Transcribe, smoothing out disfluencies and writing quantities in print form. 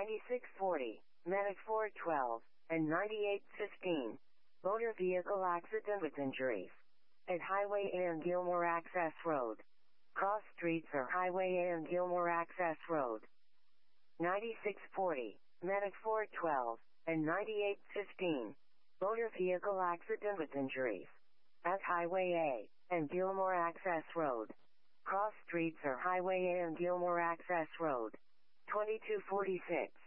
9640, Medic 412, and 9815. Motor vehicle accident with injuries. At Highway A and Gilmore Access Road. Cross streets or Highway A and Gilmore Access Road. 9640, Medic 412, and 9815. Motor vehicle accident with injuries. At Highway A and Gilmore Access Road. Cross streets or Highway A and Gilmore Access Road. 2246.